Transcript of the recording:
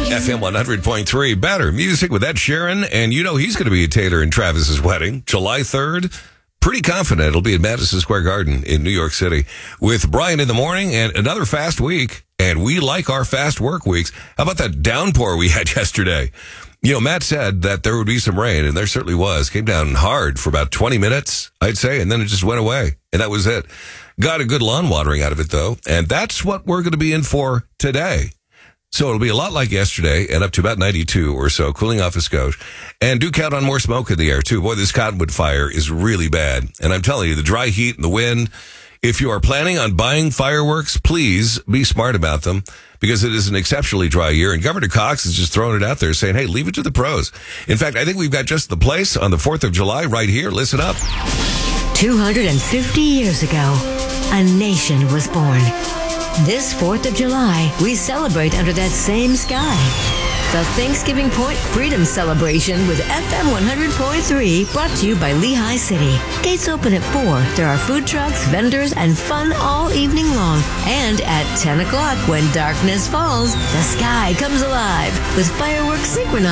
FM 100.3, better music with Ed Sheeran. And you know he's going to be at Taylor and Travis's wedding, July 3rd. Pretty confident it'll be at Madison Square Garden in New York City with Brian in the morning and another fast week. And we like our fast work weeks. How about that downpour we had yesterday? You know, Matt said that there would be some rain, and there certainly was. Came down hard for about 20 minutes, I'd say, and then it just went away. And that was it. Got a good lawn watering out of it, though. And that's what we're going to be in for today. So it'll be a lot like yesterday and up to about 92 or so, cooling off a skosh. And do count on more smoke in the air, too. Boy, this cottonwood fire is really bad. And I'm telling you, the dry heat and the wind, if you are planning on buying fireworks, please be smart about them because it is an exceptionally dry year. And Governor Cox is just throwing it out there saying, hey, leave it to the pros. In fact, I think we've got just the place on the 4th of July right here. Listen up. 250 years ago, a nation was born. This 4th of July, we celebrate under that same sky. The Thanksgiving Point Freedom Celebration with FM 100.3, brought to you by Lehigh City. Gates open at 4. There are food trucks, vendors, and fun all evening long. And at 10 o'clock, when darkness falls, the sky comes alive with fireworks synchronized